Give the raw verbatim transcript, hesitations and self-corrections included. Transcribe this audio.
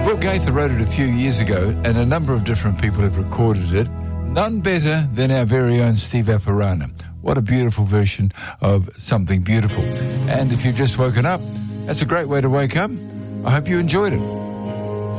Will Gaither wrote it a few years ago, and a number of different people have recorded it. None better than our very own Steve Apparana. What a beautiful version of Something Beautiful. And if you've just woken up, that's a great way to wake up. I hope you enjoyed it.